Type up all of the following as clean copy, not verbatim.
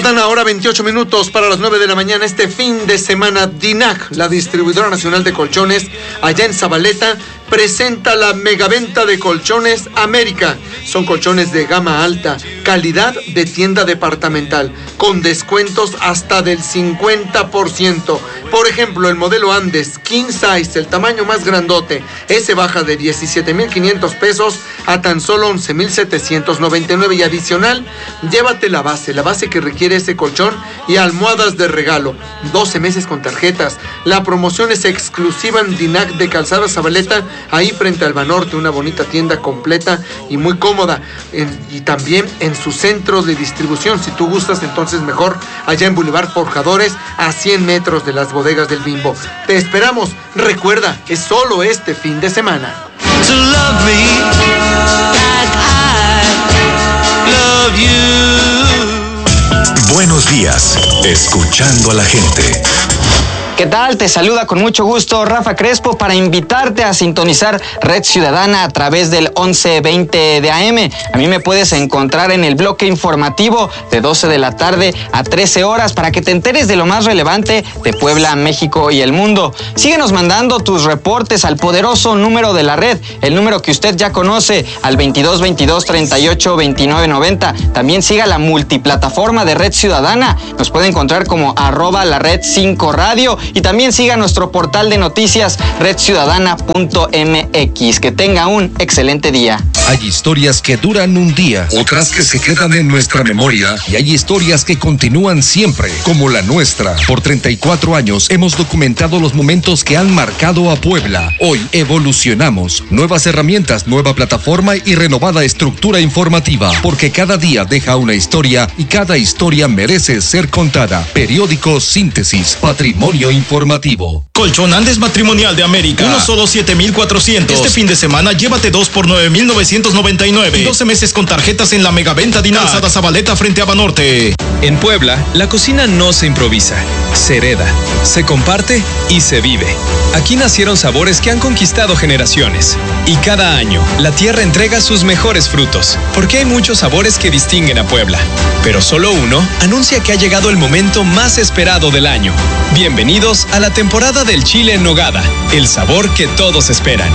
Faltan ahora 28 minutos para las 9 de la mañana. Este fin de semana, DINAC, la distribuidora nacional de colchones, allá en Zabaleta, presenta la megaventa de Colchones América. Son colchones de gama alta, calidad de tienda departamental, con descuentos hasta del 50%. Por ejemplo, el modelo Andes King Size, el tamaño más grandote, ese baja de 17,500 pesos a tan solo 11,799, y adicional, llévate la base que requiere ese colchón y almohadas de regalo. 12 meses con tarjetas. La promoción es exclusiva en DINAC de Calzada Zabaleta, ahí frente al Banorte, una bonita tienda completa y muy cómoda. Y también en sus centros de distribución, si tú gustas, entonces mejor allá en Boulevard Forjadores, a 100 metros de las bodegas del Bimbo. Te esperamos. Recuerda, es solo este fin de semana. To love me like I love you. Buenos días, escuchando a la gente. ¿Qué tal? Te saluda con mucho gusto Rafa Crespo para invitarte a sintonizar Red Ciudadana a través del 1120 de AM. A mí me puedes encontrar en el bloque informativo de 12 de la tarde a 13 horas para que te enteres de lo más relevante de Puebla, México y el mundo. Síguenos mandando tus reportes al poderoso número de la red, el número que usted ya conoce, al 2222 38 29 90. También siga la multiplataforma de Red Ciudadana. Nos puede encontrar como @lared5radio. Y también siga nuestro portal de noticias redciudadana.mx. Que tenga un excelente día. Hay historias que duran un día, otras que se quedan en nuestra memoria, y hay historias que continúan siempre, como la nuestra. Por 34 años hemos documentado los momentos que han marcado a Puebla. Hoy evolucionamos. Nuevas herramientas, nueva plataforma y renovada estructura informativa, porque cada día deja una historia y cada historia merece ser contada. Periódico Síntesis, patrimonio informativo. Colchón Andes Matrimonial de América. Uno solo 7,400. Este fin de semana llévate dos por 9,999. Y 12 meses con tarjetas en la megaventa DINAC. Calzada Zabaleta frente a Banorte. En Puebla, la cocina no se improvisa, se hereda, se comparte y se vive. Aquí nacieron sabores que han conquistado generaciones. Y cada año, la tierra entrega sus mejores frutos. Porque hay muchos sabores que distinguen a Puebla. Pero solo uno anuncia que ha llegado el momento más esperado del año. Bienvenidos a la temporada del chile en nogada, el sabor que todos esperan.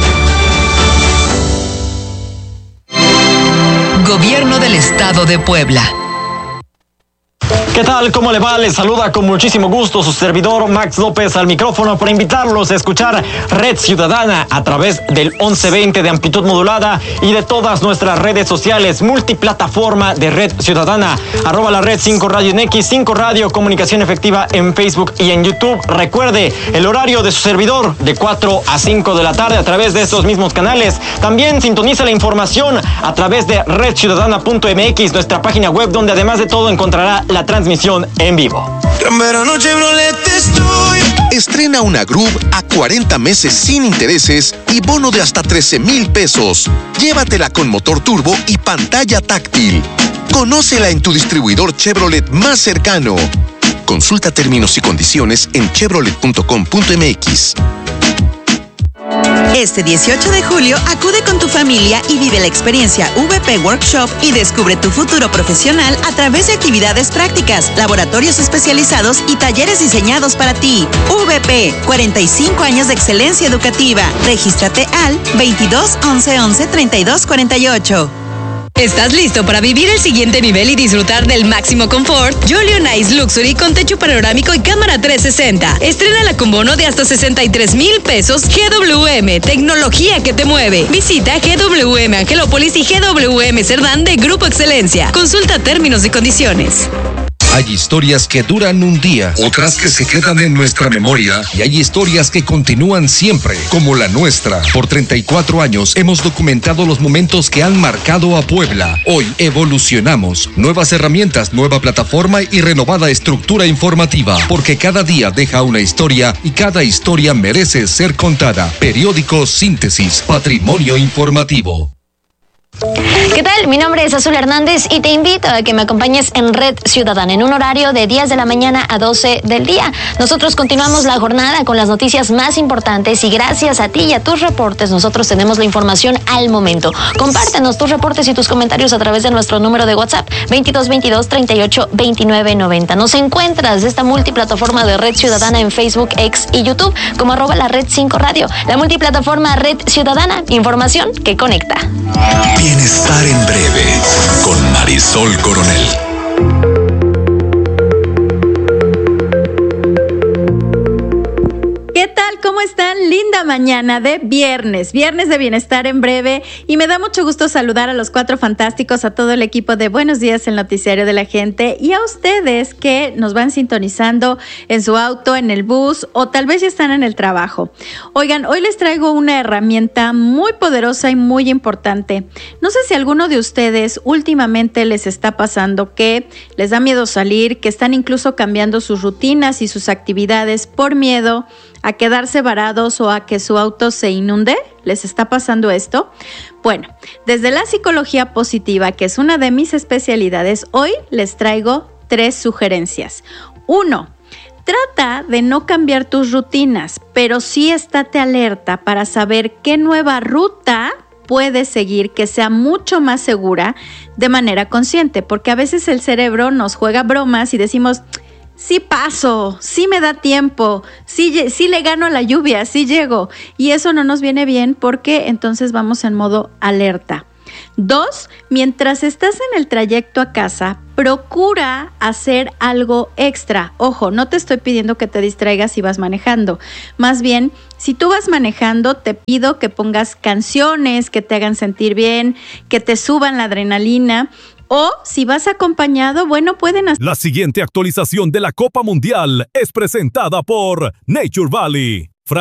Gobierno del Estado de Puebla. ¿Qué tal? ¿Cómo le va? Les saluda con muchísimo gusto su servidor Max López al micrófono para invitarlos a escuchar Red Ciudadana a través del 1120 de amplitud modulada y de todas nuestras redes sociales, multiplataforma de Red Ciudadana, @la red 5 Radio en X, 5 Radio Comunicación Efectiva en Facebook y en YouTube. Recuerde el horario de su servidor de 4 a 5 de la tarde a través de estos mismos canales. También sintoniza la información a través de redciudadana.mx, nuestra página web, donde además de todo encontrará la transmisión en vivo. Estrena una Groove a 40 meses sin intereses y bono de hasta 13,000 pesos. Llévatela con motor turbo y pantalla táctil. Conócela en tu distribuidor Chevrolet más cercano. Consulta términos y condiciones en chevrolet.com.mx. Este 18 de julio, acude con tu familia y vive la experiencia VP Workshop y descubre tu futuro profesional a través de actividades prácticas, laboratorios especializados y talleres diseñados para ti. VP, 45 años de excelencia educativa. Regístrate al 22 11 11 32 48. ¿Estás listo para vivir el siguiente nivel y disfrutar del máximo confort? Jolly on Ice Luxury con techo panorámico y cámara 360. Estrénala con bono de hasta 63,000 pesos. GWM, tecnología que te mueve. Visita GWM Angelópolis y GWM Cerdán de Grupo Excelencia. Consulta términos y condiciones. Hay historias que duran un día, otras que se quedan en nuestra memoria, y hay historias que continúan siempre, como la nuestra. Por 34 años hemos documentado los momentos que han marcado a Puebla. Hoy evolucionamos. Nuevas herramientas, nueva plataforma y renovada estructura informativa, porque cada día deja una historia y cada historia merece ser contada. Periódico Síntesis, patrimonio informativo. ¿Qué tal? Mi nombre es Azul Hernández y te invito a que me acompañes en Red Ciudadana en un horario de 10 de la mañana a 12 del día. Nosotros continuamos la jornada con las noticias más importantes y gracias a ti y a tus reportes nosotros tenemos la información al momento. Compártenos tus reportes y tus comentarios a través de nuestro número de WhatsApp 2222 38 29 90. Nos encuentras esta multiplataforma de Red Ciudadana en Facebook, X y YouTube como @la Red 5 Radio. La multiplataforma Red Ciudadana, información que conecta. Bienestar en breve con Marisol Coronel. ¿Qué tal? ¿Cómo están? Linda mañana de viernes de Bienestar en Breve, y me da mucho gusto saludar a los 4 fantásticos, a todo el equipo de Buenos Días, el noticiario de la gente, y a ustedes que nos van sintonizando en su auto, en el bus o tal vez ya están en el trabajo. Oigan, hoy les traigo una herramienta muy poderosa y muy importante. No sé si a alguno de ustedes últimamente les está pasando que les da miedo salir, que están incluso cambiando sus rutinas y sus actividades por miedo a quedarse varados o a que su auto se inunde. ¿Les está pasando esto? Bueno, desde la psicología positiva, que es una de mis especialidades, hoy les traigo 3 sugerencias. 1. Trata de no cambiar tus rutinas, pero sí estate alerta para saber qué nueva ruta puedes seguir que sea mucho más segura de manera consciente, porque a veces el cerebro nos juega bromas y decimos: sí paso, sí me da tiempo, sí le gano a la lluvia, sí llego. Y eso no nos viene bien porque entonces vamos en modo alerta. 2, mientras estás en el trayecto a casa, procura hacer algo extra. Ojo, no te estoy pidiendo que te distraigas si vas manejando. Más bien, si tú vas manejando, te pido que pongas canciones que te hagan sentir bien, que te suban la adrenalina. O si vas acompañado, bueno, pueden hacer... La siguiente actualización de la Copa Mundial es presentada por Nature Valley.